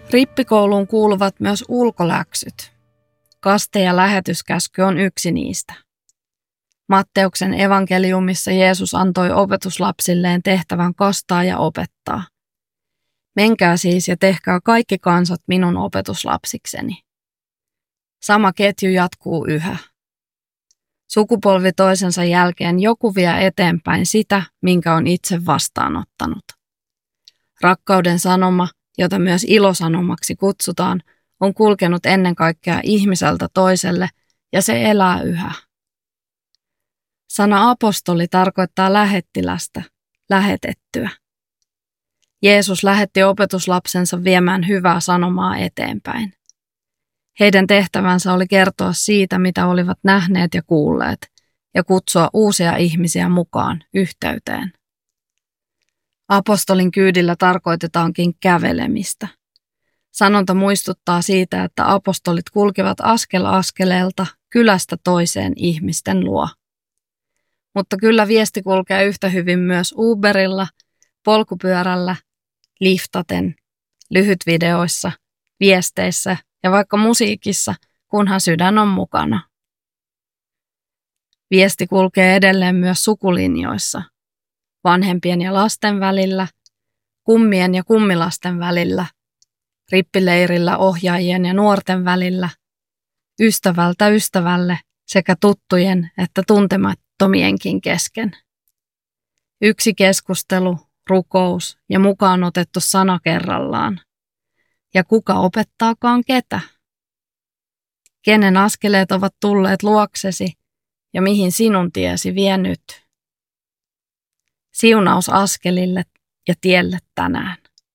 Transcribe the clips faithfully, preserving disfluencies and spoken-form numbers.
Rippikouluun kuuluvat myös ulkoläksyt. Kaste- ja lähetyskäsky on yksi niistä. Matteuksen evankeliumissa Jeesus antoi opetuslapsilleen tehtävän kastaa ja opettaa. Menkää siis ja tehkää kaikki kansat minun opetuslapsikseni. Sama ketju jatkuu yhä. Sukupolvi toisensa jälkeen joku vie eteenpäin sitä, minkä on itse vastaanottanut. Rakkauden sanoma, jota myös ilosanomaksi kutsutaan, on kulkenut ennen kaikkea ihmiseltä toiselle ja se elää yhä. Sana apostoli tarkoittaa lähettilästä, lähetettyä. Jeesus lähetti opetuslapsensa viemään hyvää sanomaa eteenpäin. Heidän tehtävänsä oli kertoa siitä, mitä olivat nähneet ja kuulleet, ja kutsua uusia ihmisiä mukaan yhteyteen. Apostolin kyydillä tarkoitetaankin kävelemistä. Sanonta muistuttaa siitä, että apostolit kulkivat askel askeleelta kylästä toiseen ihmisten luo. Mutta kyllä viesti kulkee yhtä hyvin myös Uberilla, polkupyörällä, liftaten, lyhytvideoissa, viesteissä ja vaikka musiikissa, kunhan sydän on mukana. Viesti kulkee edelleen myös sukulinjoissa, vanhempien ja lasten välillä, kummien ja kummilasten välillä, rippileirillä ohjaajien ja nuorten välillä, ystävältä ystävälle sekä tuttujen että tuntemattomienkin kesken. Yksi keskustelu, rukous ja mukaan otettu sana kerrallaan. Ja kuka opettaakaan ketä? Kenen askeleet ovat tulleet luoksesi ja mihin sinun tiesi vie nyt? Siunaus askelille ja tielle tänään.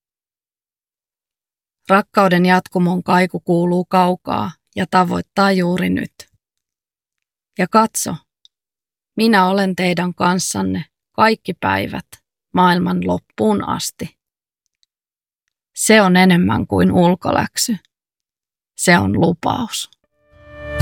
Rakkauden jatkumon kaiku kuuluu kaukaa ja tavoittaa juuri nyt. Ja katso, minä olen teidän kanssanne kaikki päivät maailman loppuun asti. Se on enemmän kuin ulkoläksy. Se on lupaus.